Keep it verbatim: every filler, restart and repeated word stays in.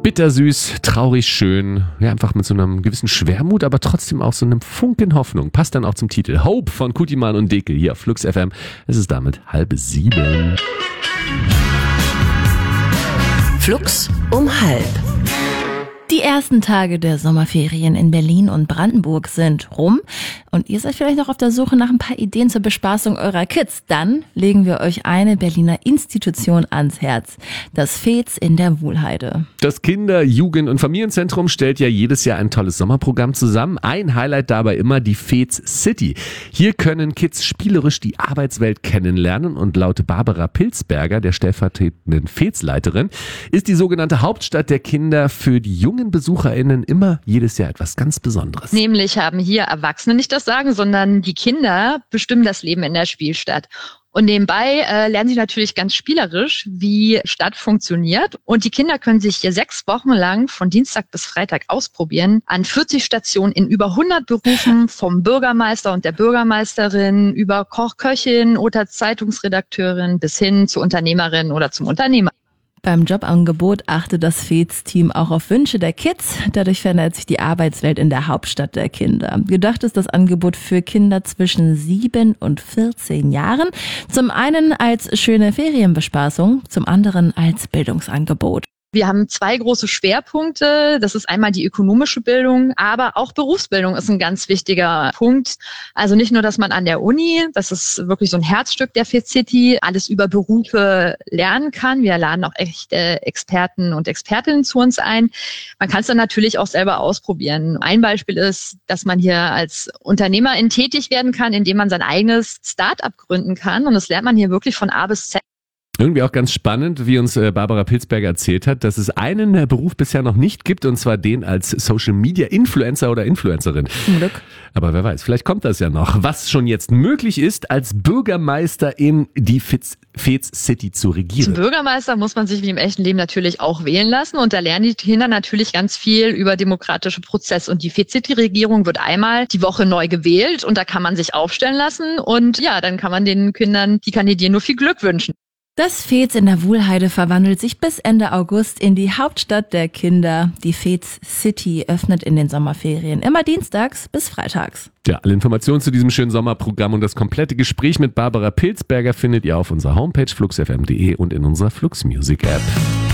Bittersüß, traurig schön, ja, einfach mit so einem gewissen Schwermut, aber trotzdem auch so einem Funken Hoffnung. Passt dann auch zum Titel Hope von Kutiman und Dekel hier auf Flux F M. Es ist damit halb sieben. Flux um halb. Die ersten Tage der Sommerferien in Berlin und Brandenburg sind rum und ihr seid vielleicht noch auf der Suche nach ein paar Ideen zur Bespaßung eurer Kids. Dann legen wir euch eine Berliner Institution ans Herz, das Fez in der Wuhlheide. Das Kinder-, Jugend- und Familienzentrum stellt ja jedes Jahr ein tolles Sommerprogramm zusammen. Ein Highlight dabei immer die Fez City. Hier können Kids spielerisch die Arbeitswelt kennenlernen und laut Barbara Pilzberger, der stellvertretenden Fez-Leiterin, ist die sogenannte Hauptstadt der Kinder für die jungen BesucherInnen immer jedes Jahr etwas ganz Besonderes. Nämlich haben hier Erwachsene nicht das Sagen, sondern die Kinder bestimmen das Leben in der Spielstadt. Und nebenbei äh, lernen sie natürlich ganz spielerisch, wie Stadt funktioniert. Und die Kinder können sich hier sechs Wochen lang von Dienstag bis Freitag ausprobieren an vierzig Stationen in über hundert Berufen, vom Bürgermeister und der Bürgermeisterin über Koch, Köchin oder Zeitungsredakteurin bis hin zur Unternehmerin oder zum Unternehmer. Beim Jobangebot achtet das Fez-Team auch auf Wünsche der Kids. Dadurch verändert sich die Arbeitswelt in der Hauptstadt der Kinder. Gedacht ist das Angebot für Kinder zwischen sieben und vierzehn Jahren. Zum einen als schöne Ferienbespaßung, zum anderen als Bildungsangebot. Wir haben zwei große Schwerpunkte. Das ist einmal die ökonomische Bildung, aber auch Berufsbildung ist ein ganz wichtiger Punkt. Also nicht nur, dass man an der Uni, das ist wirklich so ein Herzstück der Fez City, alles über Berufe lernen kann. Wir laden auch echte Experten und Expertinnen zu uns ein. Man kann es dann natürlich auch selber ausprobieren. Ein Beispiel ist, dass man hier als Unternehmerin tätig werden kann, indem man sein eigenes Start-up gründen kann. Und das lernt man hier wirklich von A bis Z. Irgendwie auch ganz spannend, wie uns Barbara Pilzberger erzählt hat, dass es einen Beruf bisher noch nicht gibt, und zwar den als Social Media Influencer oder Influencerin. Zum Glück. Aber wer weiß, vielleicht kommt das ja noch. Was schon jetzt möglich ist, als Bürgermeister in die Fez City zu regieren. Zum Bürgermeister muss man sich wie im echten Leben natürlich auch wählen lassen, und da lernen die Kinder natürlich ganz viel über demokratische Prozesse. Und die Fez City-Regierung wird einmal die Woche neu gewählt und da kann man sich aufstellen lassen, und ja, dann kann man den Kindern, die kandidieren, nur viel Glück wünschen. Das Fez in der Wuhlheide verwandelt sich bis Ende August in die Hauptstadt der Kinder. Die Fez City öffnet in den Sommerferien immer dienstags bis freitags. Ja, alle Informationen zu diesem schönen Sommerprogramm und das komplette Gespräch mit Barbara Pilzberger findet ihr auf unserer Homepage flux f m punkt d e und in unserer Flux Music App.